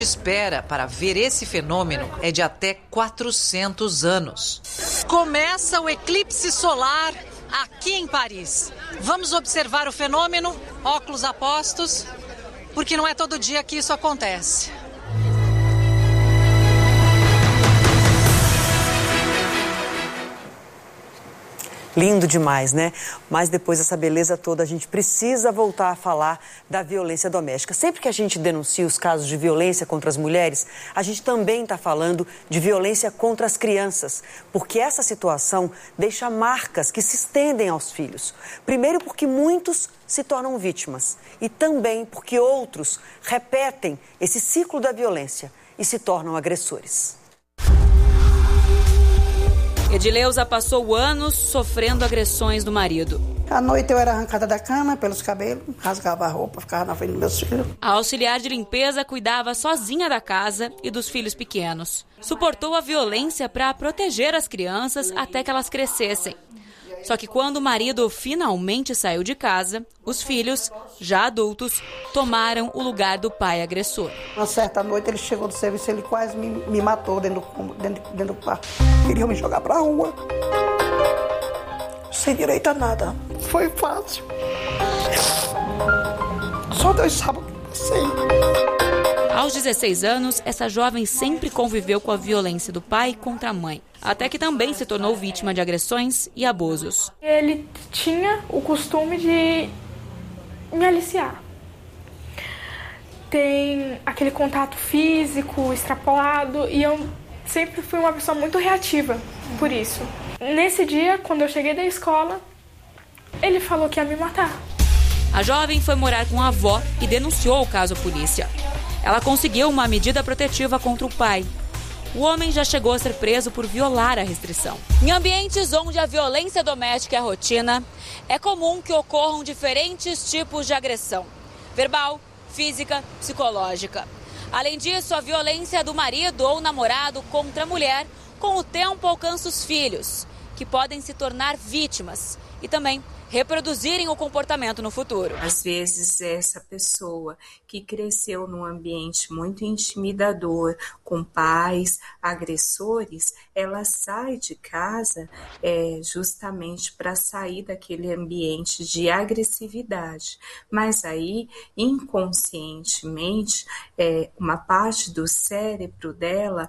A espera para ver esse fenômeno é de até 400 anos. Começa o eclipse solar aqui em Paris. Vamos observar o fenômeno, óculos a postos, porque não é todo dia que isso acontece. Lindo demais, né? Mas depois dessa beleza toda, a gente precisa voltar a falar da violência doméstica. Sempre que a gente denuncia os casos de violência contra as mulheres, a gente também está falando de violência contra as crianças, porque essa situação deixa marcas que se estendem aos filhos. Primeiro porque muitos se tornam vítimas e também porque outros repetem esse ciclo da violência e se tornam agressores. Edileuza passou anos sofrendo agressões do marido. À noite eu era arrancada da cama pelos cabelos, rasgava a roupa, ficava na frente dos meus filhos. A auxiliar de limpeza cuidava sozinha da casa e dos filhos pequenos. Suportou a violência para proteger as crianças até que elas crescessem. Só que quando o marido finalmente saiu de casa, os filhos, já adultos, tomaram o lugar do pai agressor. Uma certa noite ele chegou do serviço, ele quase me matou dentro do quarto. Queriam me jogar pra rua. Sem direito a nada. Foi fácil. Só Deus sabe o que passei. Aos 16 anos, essa jovem sempre conviveu com a violência do pai contra a mãe, até que também se tornou vítima de agressões e abusos. Ele tinha o costume de me aliciar. Tem aquele contato físico extrapolado e eu sempre fui uma pessoa muito reativa por isso. Nesse dia, quando eu cheguei da escola, ele falou que ia me matar. A jovem foi morar com a avó e denunciou o caso à polícia. Ela conseguiu uma medida protetiva contra o pai. O homem já chegou a ser preso por violar a restrição. Em ambientes onde a violência doméstica é a rotina, é comum que ocorram diferentes tipos de agressão: verbal, física, psicológica. Além disso, a violência do marido ou namorado contra a mulher, com o tempo alcança os filhos, que podem se tornar vítimas e também reproduzirem o comportamento no futuro. Às vezes, essa pessoa que cresceu num ambiente muito intimidador, com pais agressores, ela sai de casa justamente para sair daquele ambiente de agressividade. Mas aí, inconscientemente, uma parte do cérebro dela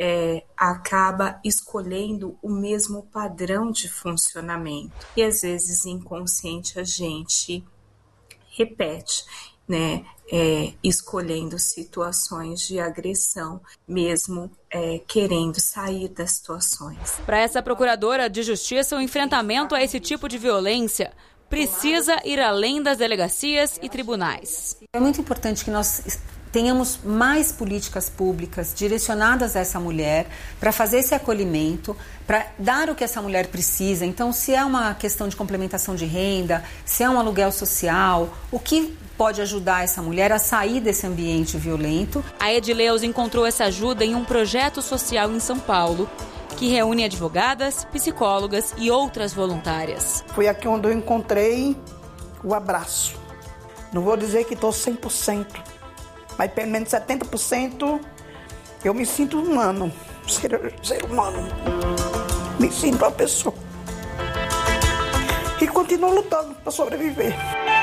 acaba escolhendo o mesmo padrão de funcionamento. E às vezes inconsciente a gente repete, né? Escolhendo situações de agressão, mesmo querendo sair das situações. Para essa procuradora de justiça, o enfrentamento a esse tipo de violência precisa ir além das delegacias e tribunais. É muito importante que nós tenhamos mais políticas públicas direcionadas a essa mulher para fazer esse acolhimento, para dar o que essa mulher precisa. Então, se é uma questão de complementação de renda, se é um aluguel social, o que pode ajudar essa mulher a sair desse ambiente violento. A Edileuza encontrou essa ajuda em um projeto social em São Paulo, que reúne advogadas, psicólogas e outras voluntárias. Foi aqui onde eu encontrei o abraço. Não vou dizer que estou 100%. Mas pelo menos 70% eu me sinto humano, ser humano. Me sinto uma pessoa. E continuo lutando para sobreviver.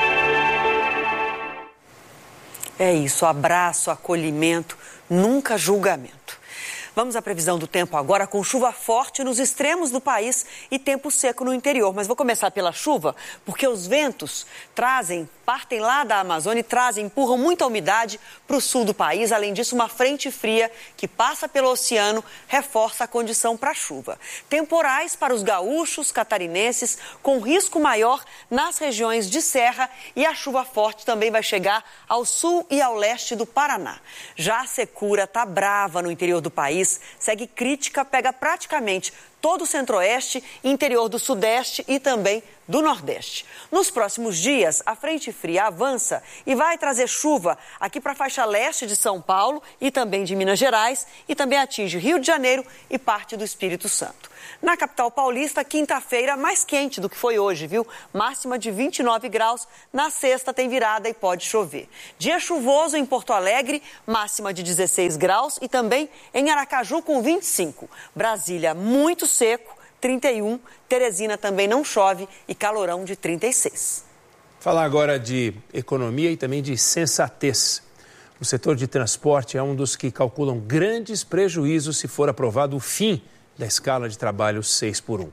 É isso, abraço, acolhimento, nunca julgamento. Vamos à previsão do tempo agora, com chuva forte nos extremos do país e tempo seco no interior. Mas vou começar pela chuva, porque os ventos partem lá da Amazônia e empurram muita umidade para o sul do país. Além disso, uma frente fria que passa pelo oceano reforça a condição para chuva. Temporais para os gaúchos, catarinenses, com risco maior nas regiões de serra, e a chuva forte também vai chegar ao sul e ao leste do Paraná. Já a secura está brava no interior do país, segue crítica, pega praticamente todo o centro-oeste, interior do sudeste e também do nordeste. Nos próximos dias, a frente fria avança e vai trazer chuva aqui para a faixa leste de São Paulo e também de Minas Gerais e também atinge Rio de Janeiro e parte do Espírito Santo. Na capital paulista, quinta-feira mais quente do que foi hoje, viu? Máxima de 29 graus. Na sexta tem virada e pode chover. Dia chuvoso em Porto Alegre, máxima de 16 graus e também em Aracaju com 25. Brasília muito seco, 31. Teresina também não chove e calorão de 36. Falar agora de economia e também de sensatez. O setor de transporte é um dos que calculam grandes prejuízos se for aprovado o fim da escala de trabalho 6x1.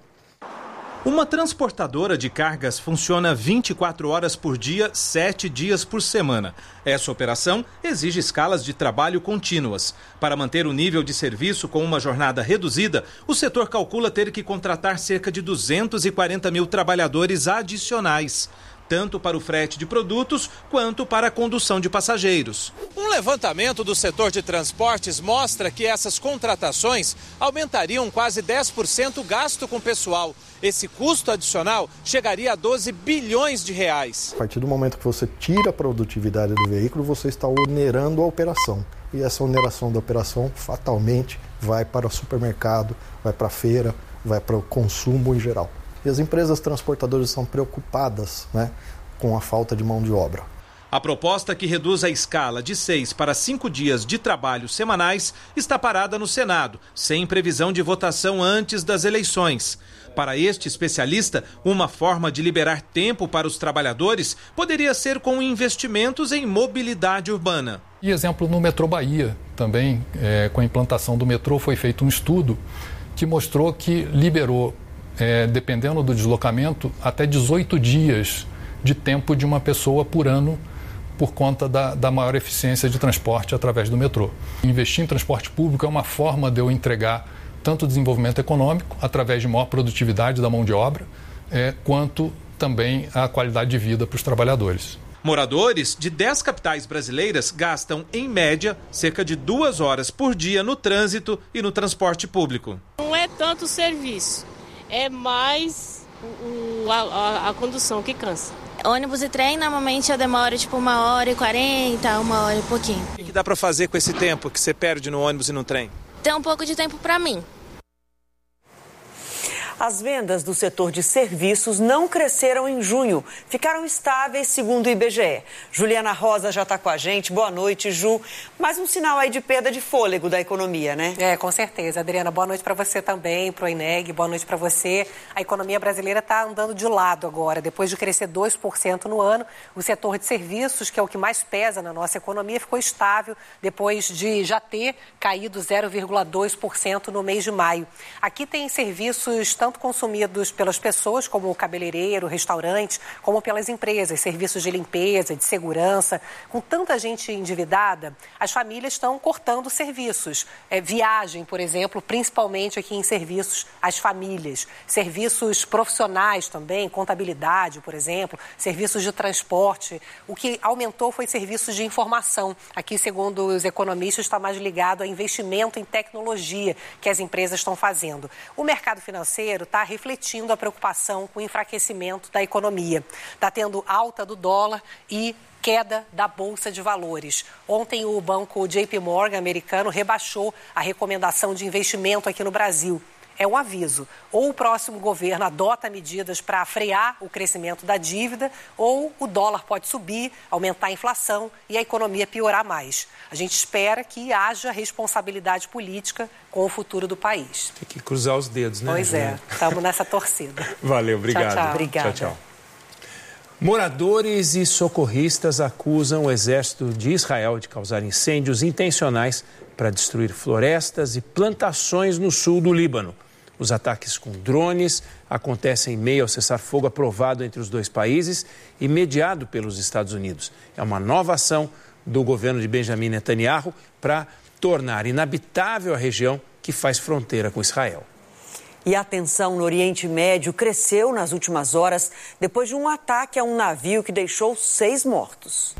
Uma transportadora de cargas funciona 24 horas por dia, 7 dias por semana. Essa operação exige escalas de trabalho contínuas. Para manter o nível de serviço com uma jornada reduzida, o setor calcula ter que contratar cerca de 240 mil trabalhadores adicionais, tanto para o frete de produtos quanto para a condução de passageiros. Um levantamento do setor de transportes mostra que essas contratações aumentariam quase 10% o gasto com pessoal. Esse custo adicional chegaria a 12 bilhões de reais. A partir do momento que você tira a produtividade do veículo, você está onerando a operação. E essa oneração da operação fatalmente vai para o supermercado, vai para a feira, vai para o consumo em geral. E as empresas transportadoras estão preocupadas, com a falta de mão de obra. A proposta que reduz a escala de 6 para 5 dias de trabalho semanais está parada no Senado, sem previsão de votação antes das eleições. Para este especialista, uma forma de liberar tempo para os trabalhadores poderia ser com investimentos em mobilidade urbana. E exemplo no metrô Bahia, também com a implantação do metrô foi feito um estudo que mostrou que liberou, dependendo do deslocamento, até 18 dias de tempo de uma pessoa por ano por conta da maior eficiência de transporte através do metrô. Investir em transporte público é uma forma de eu entregar tanto o desenvolvimento econômico, através de maior produtividade da mão de obra, quanto também a qualidade de vida para os trabalhadores. Moradores de 10 capitais brasileiras gastam, em média, cerca de 2 horas por dia no trânsito e no transporte público. Não é tanto o serviço, é mais a condução que cansa. Ônibus e trem, normalmente eu demoro 1h40, 1h e pouquinho. O que dá para fazer com esse tempo que você perde no ônibus e no trem? Tem um pouco de tempo para mim. As vendas do setor de serviços não cresceram em junho, ficaram estáveis segundo o IBGE. Juliana Rosa já está com a gente. Boa noite, Ju. Mais um sinal aí de perda de fôlego da economia, né? Com certeza. Adriana, boa noite para você também, para o INEG, boa noite para você. A economia brasileira está andando de lado agora. Depois de crescer 2% no ano, o setor de serviços, que é o que mais pesa na nossa economia, ficou estável depois de já ter caído 0,2% no mês de maio. Aqui tem serviços tanto consumidos pelas pessoas, como o cabeleireiro, restaurantes, como pelas empresas, serviços de limpeza, de segurança. Com tanta gente endividada, as famílias estão cortando serviços. Viagem, por exemplo, principalmente aqui em serviços às famílias. Serviços profissionais também, contabilidade, por exemplo, serviços de transporte. O que aumentou foi serviços de informação. Aqui, segundo os economistas, está mais ligado a investimento em tecnologia que as empresas estão fazendo. O mercado financeiro está refletindo a preocupação com o enfraquecimento da economia. Está tendo alta do dólar e queda da Bolsa de Valores. Ontem o banco JP Morgan americano rebaixou a recomendação de investimento aqui no Brasil. É um aviso. Ou o próximo governo adota medidas para frear o crescimento da dívida, ou o dólar pode subir, aumentar a inflação e a economia piorar mais. A gente espera que haja responsabilidade política com o futuro do país. Tem que cruzar os dedos, né? Pois é, estamos nessa torcida. Valeu, obrigado. Tchau, tchau. Obrigada. Tchau. Moradores e socorristas acusam o exército de Israel de causar incêndios intencionais para destruir florestas e plantações no sul do Líbano. Os ataques com drones acontecem em meio ao cessar-fogo aprovado entre os dois países e mediado pelos Estados Unidos. É uma nova ação do governo de Benjamin Netanyahu para tornar inabitável a região que faz fronteira com Israel. E a tensão no Oriente Médio cresceu nas últimas horas depois de um ataque a um navio que deixou 6 mortos.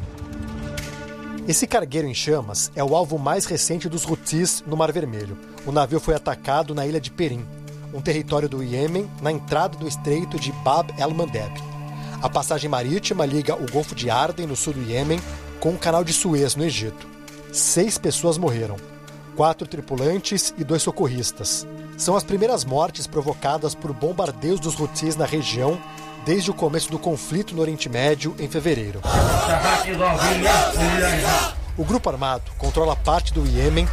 Esse cargueiro em chamas é o alvo mais recente dos Houthis no Mar Vermelho. O navio foi atacado na ilha de Perim. um território do Iêmen na entrada do estreito de Bab el-Mandeb. A passagem marítima liga o Golfo de Aden, no sul do Iêmen, com o Canal de Suez, no Egito. 6 pessoas morreram, 4 tripulantes e 2 socorristas. São as primeiras mortes provocadas por bombardeios dos Houthis na região desde o começo do conflito no Oriente Médio, em fevereiro. O grupo armado controla parte do Iêmen